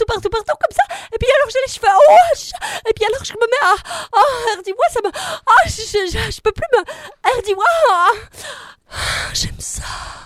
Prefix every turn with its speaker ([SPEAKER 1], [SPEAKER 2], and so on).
[SPEAKER 1] partout comme ça. Et puis alors j'ai les cheveux rouges. Et puis alors je me mets à... Oh, dis-moi, ça me... Ah, je peux plus me... dis-moi. J'aime ça.